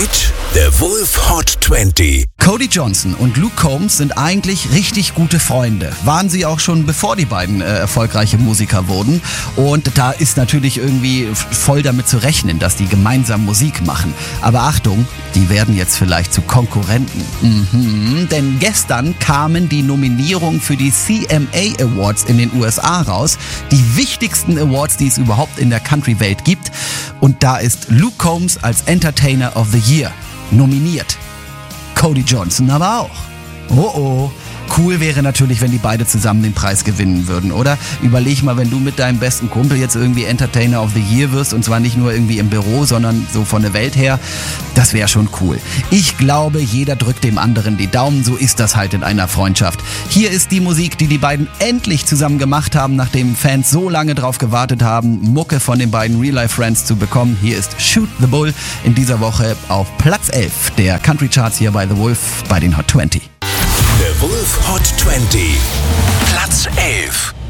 mit The Wolf Hot 20. Cody Johnson und Luke Combs sind eigentlich richtig gute Freunde. Waren sie auch schon, bevor die beiden erfolgreiche Musiker wurden. Und da ist natürlich irgendwie voll damit zu rechnen, dass die gemeinsam Musik machen. Aber Achtung, die werden jetzt vielleicht zu Konkurrenten. Denn gestern kamen die Nominierungen für die CMA Awards in den USA raus. Die wichtigsten Awards, die es überhaupt in der Country-Welt gibt. Und da ist Luke Combs als Entertainer of the Year nominiert. Cody Johnson aber auch. Oh. Cool wäre natürlich, wenn die beide zusammen den Preis gewinnen würden, oder? Überleg mal, wenn du mit deinem besten Kumpel jetzt irgendwie Entertainer of the Year wirst, und zwar nicht nur irgendwie im Büro, sondern so von der Welt her. Das wäre schon cool. Ich glaube, jeder drückt dem anderen die Daumen. So ist das halt in einer Freundschaft. Hier ist die Musik, die die beiden endlich zusammen gemacht haben, nachdem Fans so lange drauf gewartet haben, Mucke von den beiden Real-Life-Friends zu bekommen. Hier ist Shoot the Bull in dieser Woche auf Platz 11 der Country Charts hier bei The Wolf bei den Hot 20. The Wolf Hot 20. Platz 11.